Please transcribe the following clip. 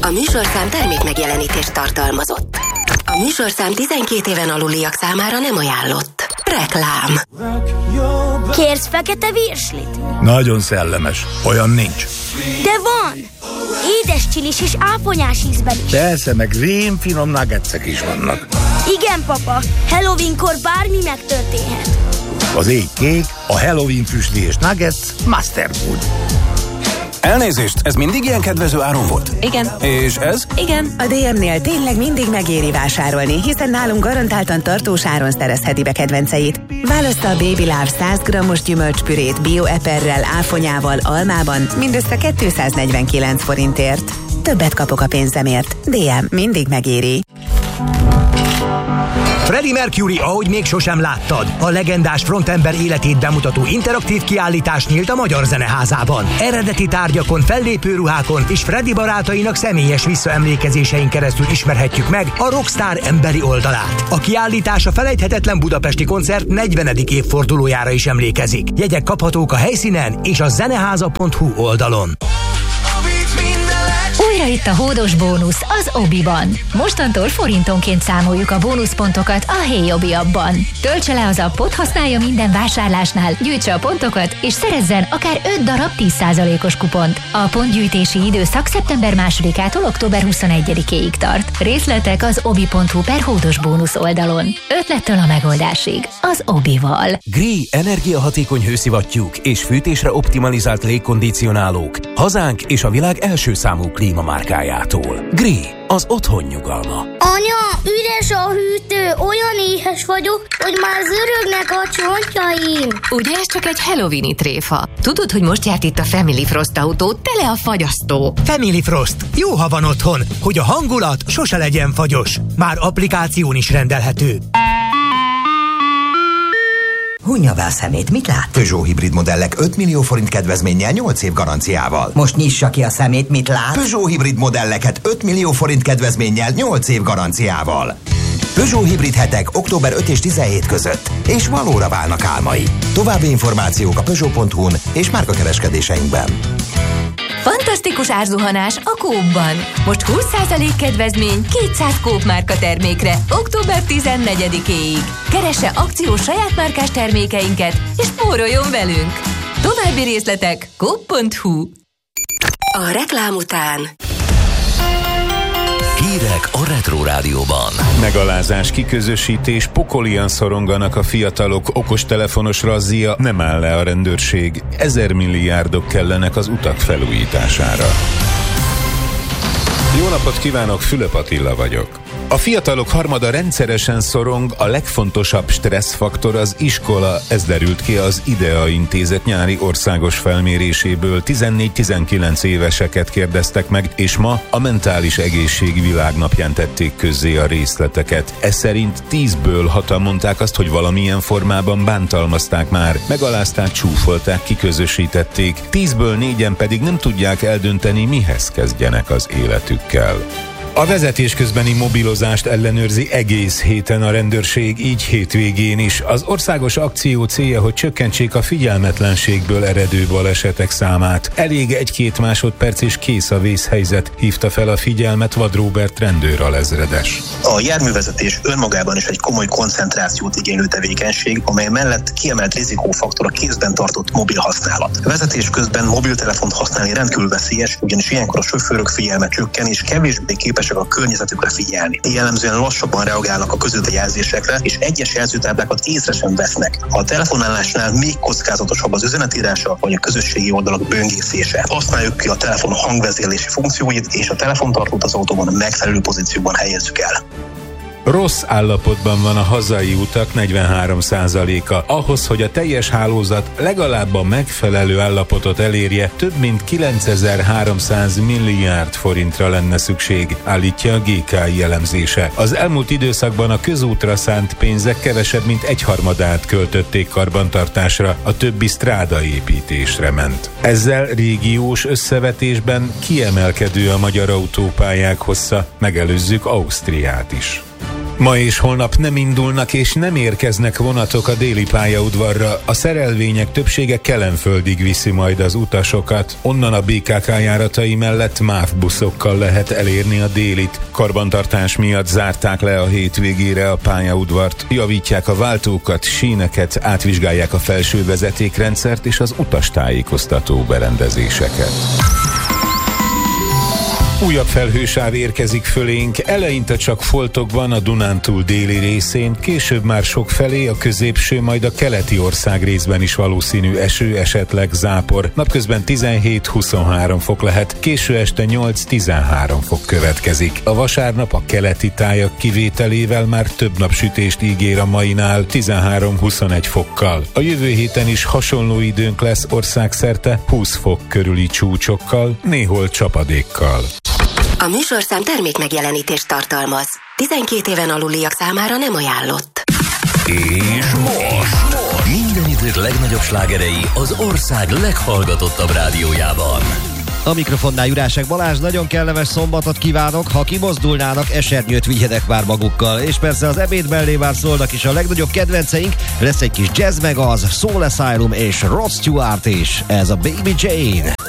A műsorszám termékmegjelenítést tartalmazott. A műsorszám 12 éven aluliak számára nem ajánlott. Reklám. Kérsz fekete virslit? Nagyon szellemes. Olyan nincs. De van! Édes csilis és áponyás ízben is. Persze, meg rémfinom nuggetsek is vannak. Igen, papa. Halloweenkor bármi megtörténhet. Az éj kék, a Halloween füstli és nuggets Master Food. Elnézést, ez mindig ilyen kedvező áron volt? Igen. És ez? Igen. A DM-nél tényleg mindig megéri vásárolni, hiszen nálunk garantáltan tartós áron szerezheti be kedvenceit. Választa a Baby Love 100 g-os gyümölcspürét bioeperrel, áfonyával, almában mindössze 249 forintért. Többet kapok a pénzemért. DM mindig megéri. Freddie Mercury, ahogy még sosem láttad. A legendás frontember életét bemutató interaktív kiállítás nyílt a Magyar Zeneházában. Eredeti tárgyakon, fellépőruhákon és Freddie barátainak személyes visszaemlékezésein keresztül ismerhetjük meg a rockstar emberi oldalát. A kiállítás a felejthetetlen budapesti koncert 40. évfordulójára is emlékezik. Jegyek kaphatók a helyszínen és a zeneháza.hu oldalon. Újra itt a hódos bónusz az Obiban. Mostantól forintonként számoljuk a bónuszpontokat a Hey Obi appban. Töltse le az appot, használja minden vásárlásnál, gyűjtse a pontokat, és szerezzen akár 5 darab 10%-os kupont. A pontgyűjtési időszak szeptember 2-ától október 21-ig tart. Részletek az obi.hu/hódos bónusz oldalon. Ötlettől a megoldásig. Az Obival. GRI energiahatékony hőszivattyúk és fűtésre optimalizált légkondicionálók. Hazánk és a világ első számú klímamárkájától. GRI, az otthon nyugalma. Anya, üres a hűtő, olyan éhes vagyok, hogy már zörögnek a csontjaim. Ugye ez csak egy Halloween-i tréfa? Tudod, hogy most járt itt a Family Frost autó, tele a fagyasztó. Family Frost. Jó, ha van otthon, hogy a hangulat sose legyen fagyos. Már applikáción is rendelhető. Hunja be a szemét, mit lát? Peugeot hibrid modellek 5 millió forint kedvezménnyel 8 év garanciával. Most nyissa ki a szemét, mit lát? Peugeot hibrid modelleket 5 millió forint kedvezménnyel 8 év garanciával. Peugeot hibrid hetek október 5 és 17 között, és valóra válnak álmai. További információk a Peugeot.hu-n és márkakereskedéseinkben. Fantasztikus árzuhanás a Coop-ban. Most 20% kedvezmény 200 Coop márka termékre október 14-éig. Keresse akciós saját márkás termékeinket, és spóroljon velünk. További részletek coop.hu. A reklám után Hírek a Retro Rádióban. Megalázás, kiközösítés, pokolian szoronganak a fiatalok, okostelefonos razzia, nem áll le a rendőrség. 1000 milliárdok kellenek az utak felújítására. Jó napot kívánok, Fülöp Attila vagyok. A fiatalok harmada rendszeresen szorong, a legfontosabb stresszfaktor az iskola, ez derült ki az IDEA intézet nyári országos felméréséből. 14-19 éveseket kérdeztek meg, és ma a mentális egészség világnapján tették közzé a részleteket. Ez szerint 10-ből 6-an mondták azt, hogy valamilyen formában bántalmazták már, megalázták, csúfolták, kiközösítették. 10-ből 4-en pedig nem tudják eldönteni, mihez kezdjenek az életükkel. A vezetés közbeni mobilozást ellenőrzi egész héten a rendőrség, így hétvégén is. Az országos akció célja, hogy csökkentsék a figyelmetlenségből eredő balesetek számát. Elég 1-2 másodperc és kész a vészhelyzet, hívta fel a figyelmet Vad Róbert rendőralezredes. A járművezetés önmagában is egy komoly koncentrációt igénylő tevékenység, amely mellett kiemelt rizikófaktor a kézben tartott mobil használat. Vezetés közben mobiltelefont használni rendkívül veszélyes, ugyanis ilyenkor a sofőrök figyelme csökken és kevésbé képesek a környezetükre figyelni. Jellemzően lassabban reagálnak a közúti jelzésekre, és egyes jelzőtáblákat észre sem vesznek. A telefonálásnál még kockázatosabb az üzenetírása, vagy a közösségi oldalak böngészése. Használjuk ki a telefon hangvezérlési funkcióit, és a telefontartót az autóban megfelelő pozícióban helyezzük el. Rossz állapotban van a hazai utak 43%-a. Ahhoz, hogy a teljes hálózat legalább a megfelelő állapotot elérje, több mint 9300 milliárd forintra lenne szükség, állítja a GKI elemzése. Az elmúlt időszakban a közútra szánt pénzek kevesebb, mint 1/3 költötték karbantartásra, a többi strádaépítésre ment. Ezzel régiós összevetésben kiemelkedő a magyar autópályák hossza, megelőzzük Ausztriát is. Ma és holnap nem indulnak és nem érkeznek vonatok a déli pályaudvarra. A szerelvények többsége Kelenföldig viszi majd az utasokat. Onnan a BKK járatai mellett MÁV buszokkal lehet elérni a délit. Karbantartás miatt zárták le a hétvégére a pályaudvart. Javítják a váltókat, síneket, átvizsgálják a felső vezetékrendszert és az utastájékoztató berendezéseket. Újabb felhősáv érkezik fölénk, eleinte csak foltokban a Dunántúl déli részén, később már sokfelé a középső, majd a keleti ország részben is valószínű eső, esetleg zápor. Napközben 17-23 fok lehet, késő este 8-13 fok következik. A vasárnap a keleti tájak kivételével már több napsütést ígér a mainál, 13-21 fokkal. A jövő héten is hasonló időnk lesz országszerte 20 fok körüli csúcsokkal, néhol csapadékkal. A műsorszám termékmegjelenítést tartalmaz. 12 éven aluliak számára nem ajánlott. És most minden idők legnagyobb slágerei az ország leghallgatottabb rádiójában. A mikrofonnál Jurásek Balázs, nagyon kellemes szombatot kívánok, ha kimozdulnának, esernyőt vigyenek már magukkal, és persze az ebéd mellé már szólnak is a legnagyobb kedvenceink, lesz egy kis jazz meg az, Soul Asylum és Rod Stewart is, ez a Baby Jane.